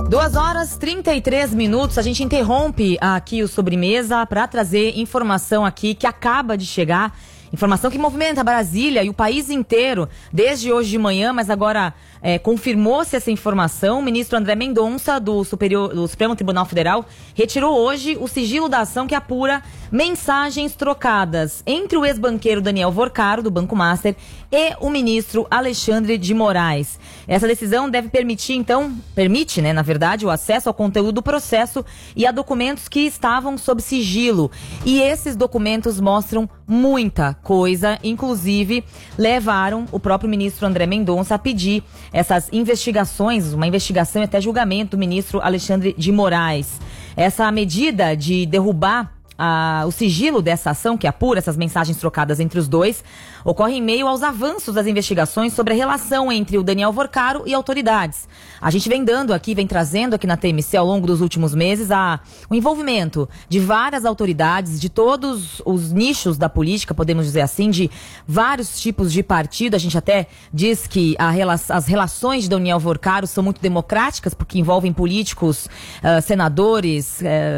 2h33. A gente interrompe aqui o Sobremesa para trazer informação aqui que acaba de chegar. Informação que movimenta Brasília e o país inteiro desde hoje de manhã, mas agora confirmou-se essa informação. O ministro André Mendonça, do Supremo Tribunal Federal, retirou hoje o sigilo da ação que apura mensagens trocadas entre o ex-banqueiro Daniel Vorcaro, do Banco Master, e o ministro Alexandre de Moraes. Essa decisão deve permite, na verdade, o acesso ao conteúdo do processo e a documentos que estavam sob sigilo. E esses documentos mostram muita coisa, inclusive levaram o próprio ministro André Mendonça a pedir essas investigações, uma investigação e até julgamento do ministro Alexandre de Moraes. Essa medida de derrubar o sigilo dessa ação que apura essas mensagens trocadas entre os dois ocorre em meio aos avanços das investigações sobre a relação entre o Daniel Vorcaro e autoridades. A gente vem trazendo aqui na TMC ao longo dos últimos meses o envolvimento de várias autoridades, de todos os nichos da política, podemos dizer assim, de vários tipos de partido. A gente até diz que as relações de Daniel Vorcaro são muito democráticas, porque envolvem políticos, senadores,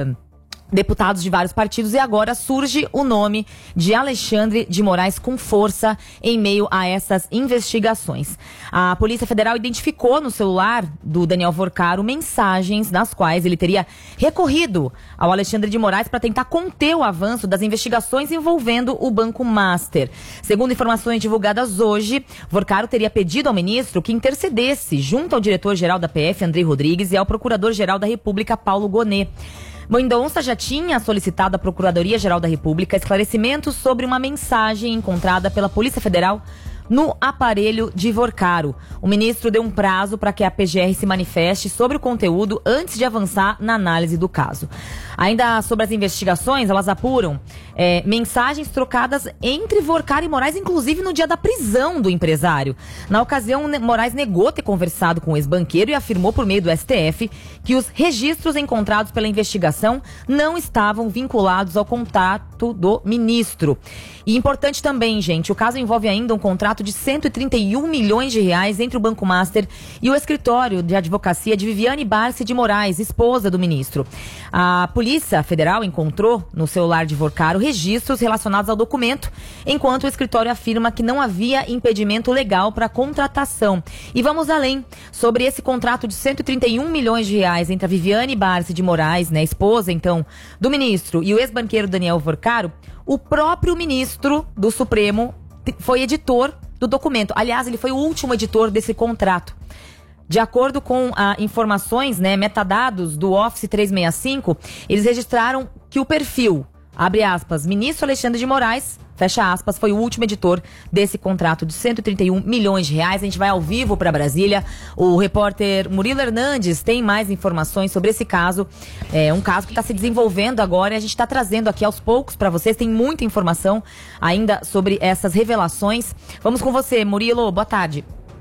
deputados de vários partidos, e agora surge o nome de Alexandre de Moraes com força em meio a essas investigações. A Polícia Federal identificou no celular do Daniel Vorcaro mensagens nas quais ele teria recorrido ao Alexandre de Moraes para tentar conter o avanço das investigações envolvendo o Banco Master. Segundo informações divulgadas hoje, Vorcaro teria pedido ao ministro que intercedesse junto ao diretor-geral da PF, Andrei Rodrigues, e ao procurador-geral da República, Paulo Gonet. Mendonça já tinha solicitado à Procuradoria-Geral da República esclarecimentos sobre uma mensagem encontrada pela Polícia Federal no aparelho de Vorcaro. O ministro deu um prazo para que a PGR se manifeste sobre o conteúdo antes de avançar na análise do caso. Ainda sobre as investigações, elas apuram mensagens trocadas entre Vorcaro e Moraes, inclusive no dia da prisão do empresário. Na ocasião, Moraes negou ter conversado com o ex-banqueiro e afirmou por meio do STF que os registros encontrados pela investigação não estavam vinculados ao contato do ministro. E importante também, gente, o caso envolve ainda um contrato de 131 milhões de reais entre o Banco Master e o escritório de advocacia de Viviane Barsi de Moraes, esposa do ministro. A Polícia Federal encontrou no celular de Vorcaro registros relacionados ao documento, enquanto o escritório afirma que não havia impedimento legal para a contratação. E vamos além. Sobre esse contrato de 131 milhões de reais entre a Viviane Barsi de Moraes, esposa, então, do ministro, e o ex-banqueiro Daniel Vorcaro, o próprio ministro do Supremo foi editor do documento. Aliás, ele foi o último editor desse contrato. De acordo com informações, metadados do Office 365, eles registraram que o perfil, abre aspas, ministro Alexandre de Moraes, fecha aspas, foi o último editor desse contrato de 131 milhões de reais. A gente vai ao vivo para Brasília. O repórter Murilo Hernandes tem mais informações sobre esse caso. É um caso que está se desenvolvendo agora e a gente está trazendo aqui aos poucos para vocês. Tem muita informação ainda sobre essas revelações. Vamos com você, Murilo. Boa tarde.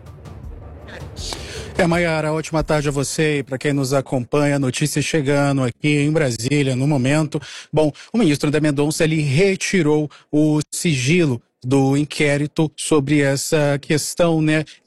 Mayara, ótima tarde a você e para quem nos acompanha, notícias chegando aqui em Brasília no momento. Bom, o ministro André Mendonça, ele retirou o sigilo do inquérito sobre essa questão,